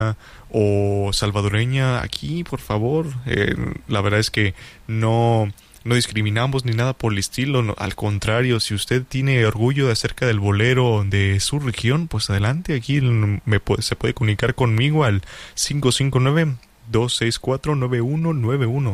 o salvadoreña aquí, por favor. La verdad es que no discriminamos ni nada por el estilo, no, al contrario, si usted tiene orgullo acerca del bolero de su región, pues adelante, aquí se puede comunicar conmigo al 559-264-9191,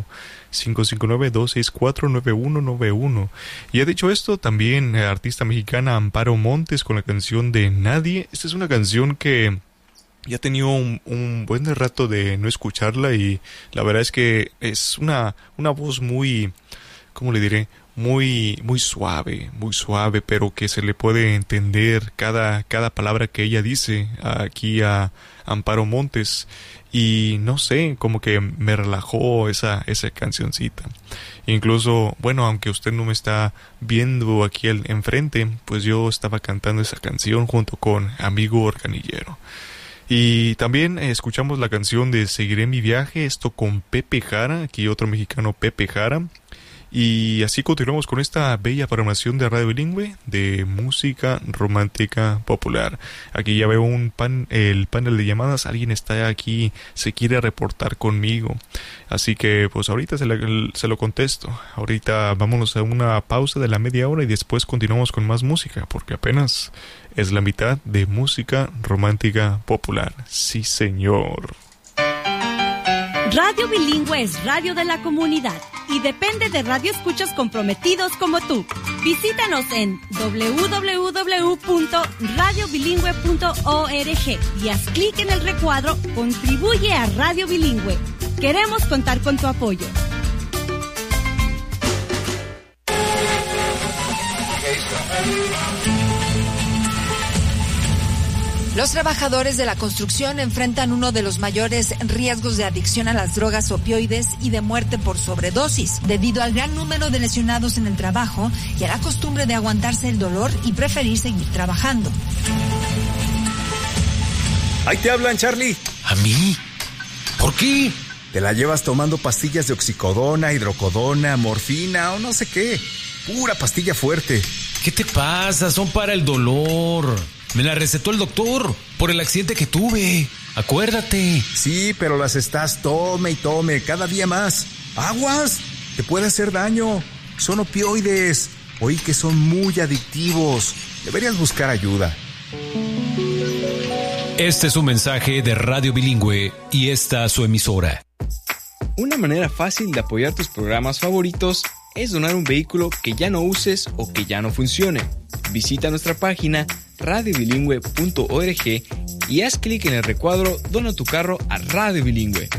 559-264-9191. Y ha dicho esto también artista mexicana Amparo Montes con la canción de Nadie. Esta es una canción que ya he tenido un buen rato de no escucharla, y la verdad es que es una voz muy, ¿cómo le diré? Muy suave, pero que se le puede entender cada palabra que ella dice aquí a Amparo Montes. Y no sé, como que me relajó esa cancioncita. Incluso, bueno, aunque usted no me está viendo aquí enfrente, pues yo estaba cantando esa canción junto con Amigo Organillero. Y también escuchamos la canción de Seguiré mi viaje, esto con Pepe Jara, aquí otro mexicano, Pepe Jara. Y así continuamos con esta bella programación de Radio Bilingüe de música romántica popular. Aquí ya veo el panel de llamadas. Alguien está aquí, se quiere reportar conmigo. Así que pues ahorita se lo contesto. Ahorita vámonos a una pausa de la media hora y después continuamos con más música, porque apenas es la mitad de música romántica popular. Sí, señor. Radio Bilingüe es radio de la comunidad y depende de radioescuchas comprometidos como tú. Visítanos en www.radiobilingüe.org y haz clic en el recuadro Contribuye a Radio Bilingüe. Queremos contar con tu apoyo. Los trabajadores de la construcción enfrentan uno de los mayores riesgos de adicción a las drogas opioides y de muerte por sobredosis, debido al gran número de lesionados en el trabajo y a la costumbre de aguantarse el dolor y preferir seguir trabajando. Ahí te hablan, Charlie. ¿A mí? ¿Por qué? Te la llevas tomando pastillas de oxicodona, hidrocodona, morfina o no sé qué. Pura pastilla fuerte. ¿Qué te pasa? Son para el dolor. Me la recetó el doctor por el accidente que tuve. Acuérdate. Sí, pero las estás tome y tome cada día más. ¡Aguas! Te puede hacer daño. Son opioides. Oí que son muy adictivos. Deberías buscar ayuda. Este es un mensaje de Radio Bilingüe y esta su emisora. Una manera fácil de apoyar tus programas favoritos es donar un vehículo que ya no uses o que ya no funcione. Visita nuestra página radiobilingüe.org y haz clic en el recuadro Dona tu carro a Radio Bilingüe.